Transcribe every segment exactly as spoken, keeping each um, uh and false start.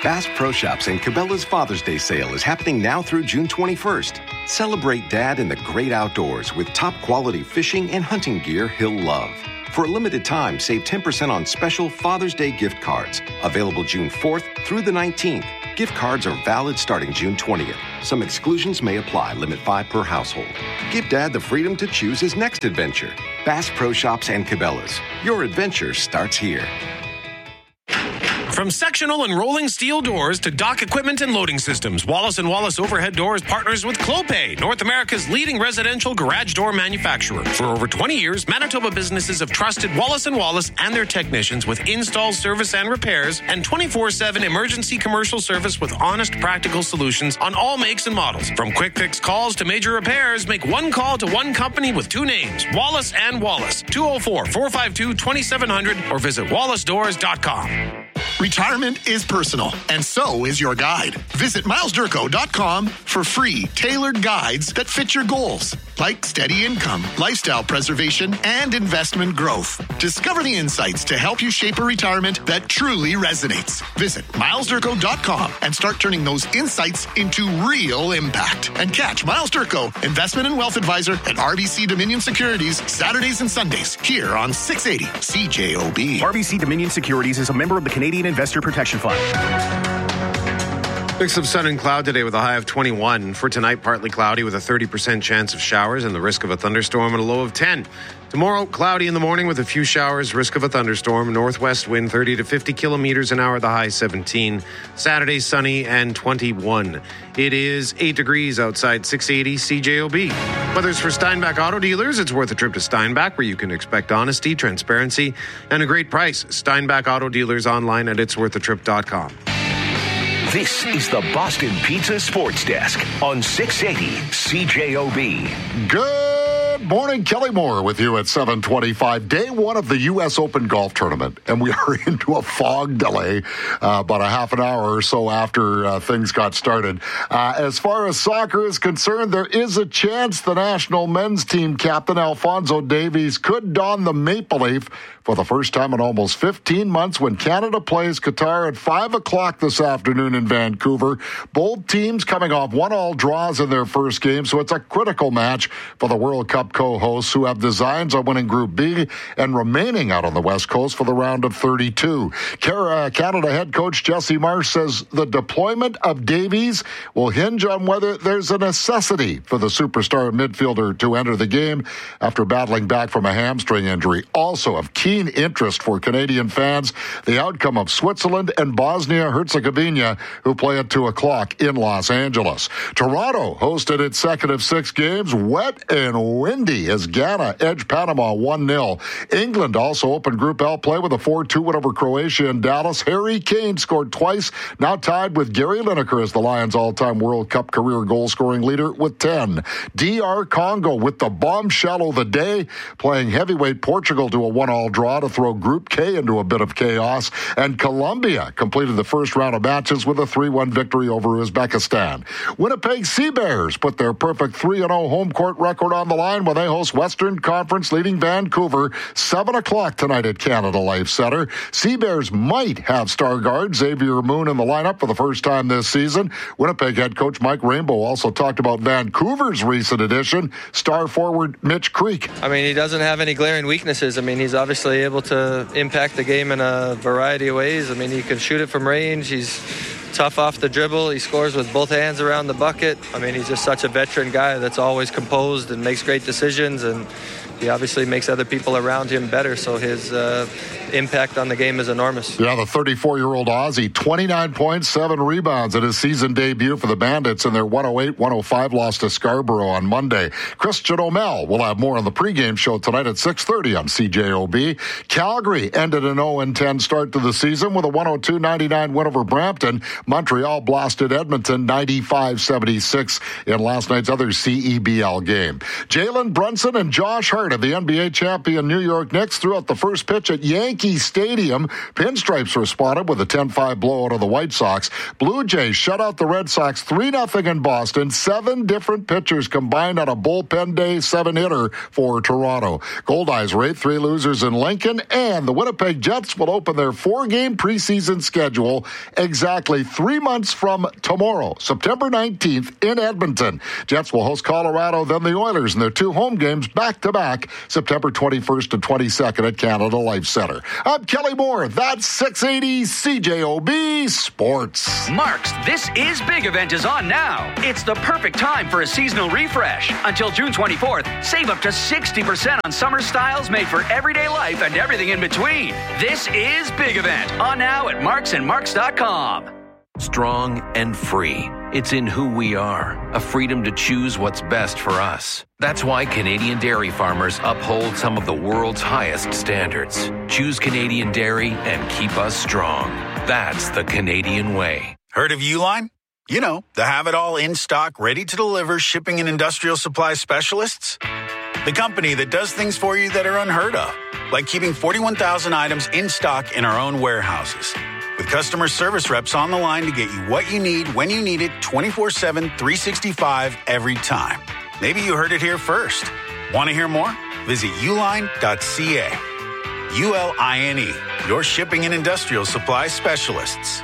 Bass Pro Shops and Cabela's Father's Day sale is happening now through June twenty-first. Celebrate Dad in the great outdoors with top quality fishing and hunting gear he'll love. For a limited time, save ten percent on special Father's Day gift cards. Available June fourth through the nineteenth. Gift cards are valid starting June twentieth. Some exclusions may apply. Limit five per household. Give Dad the freedom to choose his next adventure. Bass Pro Shops and Cabela's. Your adventure starts here. From sectional and rolling steel doors to dock equipment and loading systems, Wallace and Wallace Overhead Doors partners with Clopay, North America's leading residential garage door manufacturer. For over twenty years, Manitoba businesses have trusted Wallace and Wallace and their technicians with install, service, and repairs, and twenty-four seven emergency commercial service with honest, practical solutions on all makes and models. From quick fix calls to major repairs, make one call to one company with two names, Wallace and Wallace, two oh four, four five two, two seven zero zero, or visit wallace doors dot com. Retirement is personal, and so is your guide. Visit miles durko dot com for free, tailored guides that fit your goals, like steady income, lifestyle preservation, and investment growth. Discover the insights to help you shape a retirement that truly resonates. Visit miles durko dot com and start turning those insights into real impact. And catch Miles Durko, Investment and Wealth Advisor at R B C Dominion Securities, Saturdays and Sundays, here on six eighty C J O B. R B C Dominion Securities is a member of the Canadian Investor Protection Fund. Mix of sun and cloud today with a high of twenty-one. For tonight, partly cloudy with a thirty percent chance of showers and the risk of a thunderstorm and a low of ten. Tomorrow, cloudy in the morning with a few showers, risk of a thunderstorm, northwest wind thirty to fifty kilometers an hour, the high seventeen. Saturday, sunny and twenty-one. It is eight degrees outside six eighty C J O B. Weather's for Steinbach Auto Dealers. It's worth a trip to Steinbach, where you can expect honesty, transparency, and a great price. Steinbach Auto Dealers online at its worth a trip dot com. This is the Boston Pizza Sports Desk on six eighty C J O B. Good morning, Kelly Moore with you at seven twenty-five. Day one of the U S Open Golf Tournament, and we are into a fog delay uh, about a half an hour or so after uh, things got started. Uh, as far as soccer is concerned, there is a chance the national men's team captain Alphonso Davies could don the maple leaf for the first time in almost fifteen months when Canada plays Qatar at five o'clock this afternoon in Vancouver. Both teams coming off one-all draws in their first game, so it's a critical match for the World Cup co-hosts who have designs on winning Group B and remaining out on the West Coast for the round of thirty-two. Canada head coach Jesse Marsh says the deployment of Davies will hinge on whether there's a necessity for the superstar midfielder to enter the game after battling back from a hamstring injury. Also of key interest for Canadian fans, the outcome of Switzerland and Bosnia-Herzegovina, who play at two o'clock in Los Angeles. Toronto hosted its second of six games, wet and windy, as Ghana edged Panama one nil. England also opened Group L play with a four two win over Croatia in Dallas. Harry Kane scored twice, now tied with Gary Lineker as the Lions' all-time World Cup career goal-scoring leader with ten. D R Congo with the bombshell of the day, playing heavyweight Portugal to a one-all draw to throw Group K into a bit of chaos. And Colombia completed the first round of matches with a three one victory over Uzbekistan. Winnipeg Sea Bears put their perfect three and oh home court record on the line when they host Western Conference leading Vancouver, seven o'clock tonight at Canada Life Center. Sea Bears might have star guard Xavier Moon in the lineup for the first time this season. Winnipeg head coach Mike Rainbow also talked about Vancouver's recent addition, star forward Mitch Creek. I mean, he doesn't have any glaring weaknesses. I mean, he's obviously able to impact the game in a variety of ways. I mean, he can shoot it from range. He's tough off the dribble. He scores with both hands around the bucket. I mean, he's just such a veteran guy that's always composed and makes great decisions, and he obviously makes other people around him better, so his uh, impact on the game is enormous. Yeah, the thirty-four-year-old Aussie, twenty-nine points, seven rebounds at his season debut for the Bandits in their one oh eight one oh five loss to Scarborough on Monday. Christian O'Mell will have more on the pregame show tonight at six thirty on C J O B. Calgary ended an oh and ten start to the season with a one oh two ninety-nine win over Brampton. Montreal blasted Edmonton ninety-five seventy-six in last night's other C E B L game. Jalen Brunson and Josh Hart to the N B A champion New York Knicks threw out the first pitch at Yankee Stadium. Pinstripes were spotted with a ten five blowout of the White Sox. Blue Jays shut out the Red Sox three nothing in Boston. Seven different pitchers combined on a bullpen day seven-hitter for Toronto. Goldeyes rate three losers in Lincoln, and the Winnipeg Jets will open their four-game preseason schedule exactly three months from tomorrow, September nineteenth, in Edmonton. Jets will host Colorado, then the Oilers in their two home games back-to-back, September twenty-first and twenty-second at Canada Life Center. I'm Kelly Moore. That's six eighty C J O B Sports. Mark's This Is Big event is on now. It's the perfect time for a seasonal refresh. Until June twenty-fourth, save up to sixty percent on summer styles made for everyday life and everything in between. This is Big event on now at marks and marks dot com. Strong and free. It's in who we are, a freedom to choose what's best for us. That's why Canadian dairy farmers uphold some of the world's highest standards. Choose Canadian dairy and keep us strong. That's the Canadian way. Heard of Uline? You know, the have-it-all in-stock, ready-to-deliver shipping and industrial supply specialists. The company that does things for you that are unheard of, like keeping forty-one thousand items in stock in our own warehouses. With customer service reps on the line to get you what you need when you need it twenty-four seven, three sixty-five every time. Maybe you heard it here first. Want to hear more? Visit uline dot c a. U L I N E, your shipping and industrial supply specialists.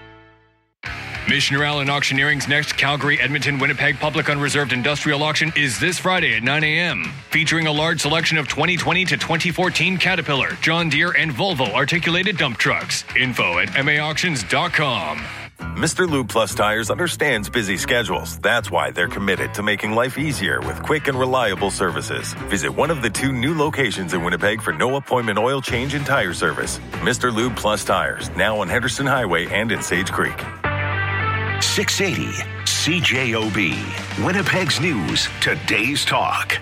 Missioner Allen Auctioneering's next Calgary, Edmonton, Winnipeg Public Unreserved Industrial Auction is this Friday at nine a.m. Featuring a large selection of twenty twenty to twenty fourteen Caterpillar, John Deere, and Volvo articulated dump trucks. Info at m a auctions dot com. Mister Lube Plus Tires understands busy schedules. That's why they're committed to making life easier with quick and reliable services. Visit one of the two new locations in Winnipeg for no appointment oil change and tire service. Mister Lube Plus Tires, now on Henderson Highway and in Sage Creek. six eighty C J O B, Winnipeg's News, Today's Talk.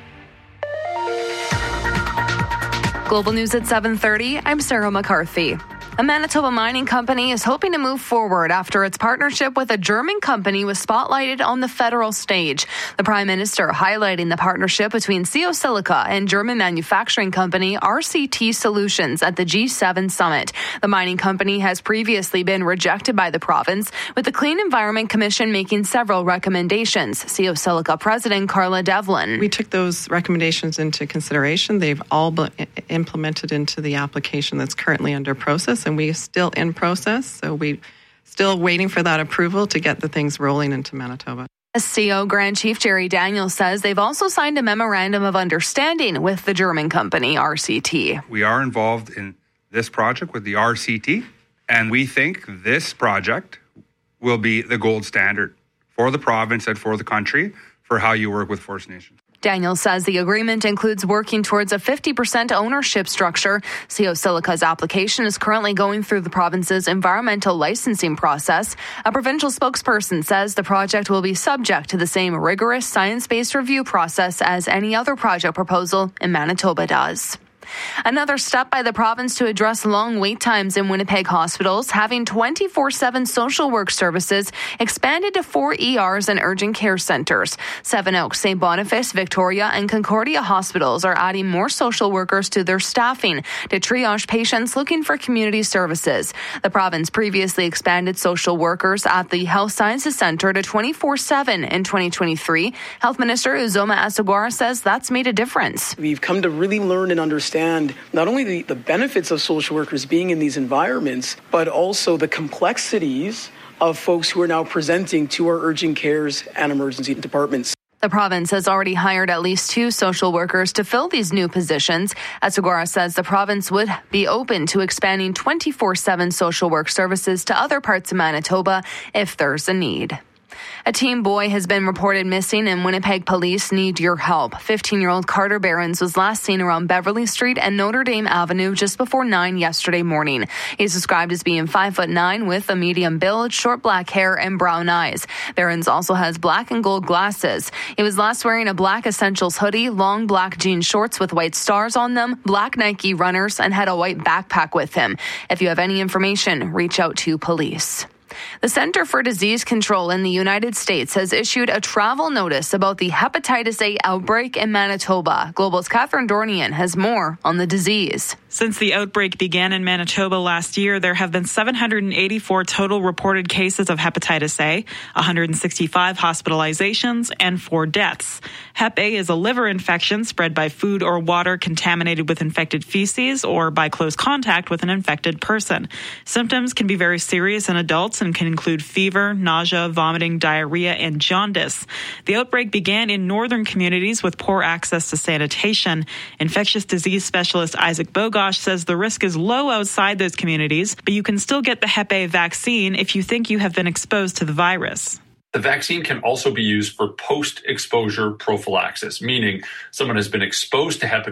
Global News at seven thirty, I'm Sarah McCarthy. A Manitoba mining company is hoping to move forward after its partnership with a German company was spotlighted on the federal stage. The Prime Minister highlighting the partnership between Ceosilica and German manufacturing company R C T Solutions at the G seven summit. The mining company has previously been rejected by the province, with the Clean Environment Commission making several recommendations. Ceosilica President Carla Devlin. We took those recommendations into consideration. They've all been implemented into the application that's currently under process. And we are still in process, so we're still waiting for that approval to get the things rolling into Manitoba. C O Grand Chief Jerry Daniels says they've also signed a memorandum of understanding with the German company R C T. We are involved in this project with the R C T, and we think this project will be the gold standard for the province and for the country for how you work with First Nations. Daniels says the agreement includes working towards a fifty percent ownership structure. Ceosilica's application is currently going through the province's environmental licensing process. A provincial spokesperson says the project will be subject to the same rigorous science-based review process as any other project proposal in Manitoba does. Another step by the province to address long wait times in Winnipeg hospitals, having twenty-four seven social work services expanded to four E Rs and urgent care centres. Seven Oaks, Saint Boniface, Victoria, and Concordia hospitals are adding more social workers to their staffing to triage patients looking for community services. The province previously expanded social workers at the Health Sciences Centre to twenty-four seven in twenty twenty-three. Health Minister Uzoma Asogwara says that's made a difference. We've come to really learn and understand not only the, the benefits of social workers being in these environments, but also the complexities of folks who are now presenting to our urgent cares and emergency departments. The province has already hired at least two social workers to fill these new positions. Asogwara says the province would be open to expanding twenty-four seven social work services to other parts of Manitoba if there's a need. A teen boy has been reported missing and Winnipeg police need your help. fifteen-year-old Carter Behrens was last seen around Beverly Street and Notre Dame Avenue just before nine yesterday morning. He's described as being five foot nine with a medium build, short black hair, and brown eyes. Behrens also has black and gold glasses. He was last wearing a black Essentials hoodie, long black jean shorts with white stars on them, black Nike runners, and had a white backpack with him. If you have any information, reach out to police. The Center for Disease Control in the United States has issued a travel notice about the hepatitis A outbreak in Manitoba. Global's Catherine Dornian has more on the disease. Since the outbreak began in Manitoba last year, there have been seven hundred eighty-four total reported cases of hepatitis A, one hundred sixty-five hospitalizations, and four deaths. Hep A is a liver infection spread by food or water contaminated with infected feces or by close contact with an infected person. Symptoms can be very serious in adults and can include fever, nausea, vomiting, diarrhea, and jaundice. The outbreak began in northern communities with poor access to sanitation. Infectious disease specialist Isaac Bogosh says the risk is low outside those communities, but you can still get the Hep A vaccine if you think you have been exposed to the virus. The vaccine can also be used for post-exposure prophylaxis, meaning someone has been exposed to hepatitis